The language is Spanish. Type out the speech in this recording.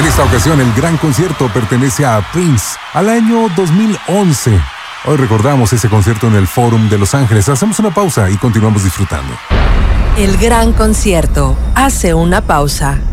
esta ocasión el gran concierto pertenece a Prince, al año 2011. Hoy recordamos ese concierto en el Forum de Los Ángeles. Hacemos una pausa y continuamos disfrutando. El gran concierto hace una pausa.